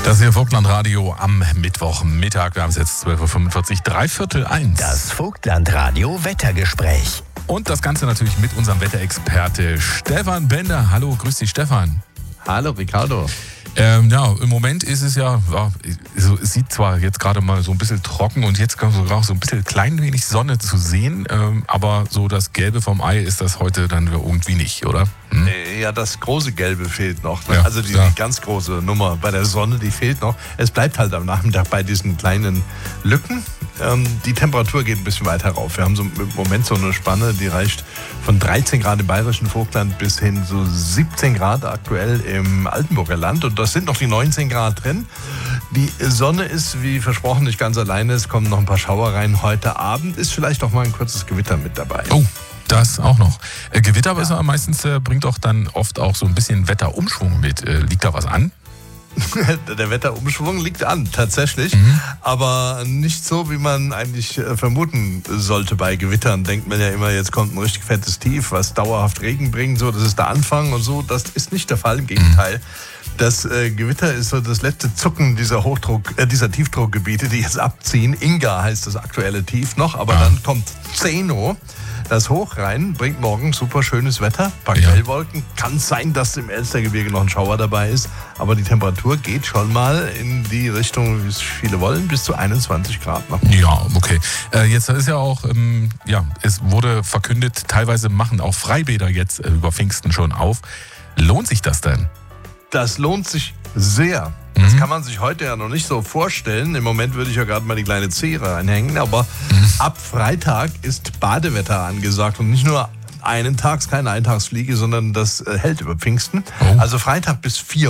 Das hier Vogtlandradio am Mittwochmittag. Wir haben es jetzt 12.45 Uhr, 12:45. Das Vogtlandradio Wettergespräch. Und das Ganze natürlich mit unserem Wetterexperte Stefan Bender. Hallo, grüß dich Stefan. Hallo Ricardo. Ja, im Moment ist es ja, es sieht zwar jetzt gerade mal so ein bisschen trocken und jetzt kommt sogar auch so ein bisschen klein wenig Sonne zu sehen, aber so das Gelbe vom Ei ist das heute dann irgendwie nicht, oder? Ja, das große Gelbe fehlt noch. Ne? Ja, also die ganz große Nummer bei der Sonne, die fehlt noch. Es bleibt halt am Nachmittag bei diesen kleinen Lücken. Die Temperatur geht ein bisschen weiter rauf. Wir haben so im Moment so eine Spanne, die reicht von 13 Grad im bayerischen Vogtland bis hin so 17 Grad aktuell im Altenburger Land. Und das sind noch die 19 Grad drin. Die Sonne ist, wie versprochen, nicht ganz alleine. Es kommen noch ein paar Schauer rein. Heute Abend ist vielleicht auch mal ein kurzes Gewitter mit dabei. Oh, das auch noch. Gewitter aber ist ja meistens, bringt doch dann oft auch so ein bisschen Wetterumschwung mit. Liegt da was an? Der Wetterumschwung liegt an, tatsächlich. Aber nicht so, wie man eigentlich vermuten sollte bei Gewittern. Denkt man ja immer, jetzt kommt ein richtig fettes Tief, was dauerhaft Regen bringt. So, das ist der Anfang und so. Das ist nicht der Fall, im Gegenteil. Das Gewitter ist so das letzte Zucken dieser Tiefdruckgebiete, die jetzt abziehen. Inga heißt das aktuelle Tief noch, aber dann kommt Zeno. Das Hoch rein bringt morgen super schönes Wetter, ein paar Grellwolken. Kann sein, dass im Elstergebirge noch ein Schauer dabei ist, aber die Temperatur geht schon mal in die Richtung, wie es viele wollen, bis zu 21 Grad noch. Ja, okay. Jetzt ist ja auch, es wurde verkündet, teilweise machen auch Freibäder jetzt über Pfingsten schon auf. Lohnt sich das denn? Das lohnt sich sehr. Das kann man sich heute ja noch nicht so vorstellen. Im Moment würde ich ja gerade mal die kleine Zehe reinhängen, aber ab Freitag ist Badewetter angesagt und nicht nur einen Tags, keine Eintagsfliege, sondern das hält über Pfingsten. Also Freitag bis 4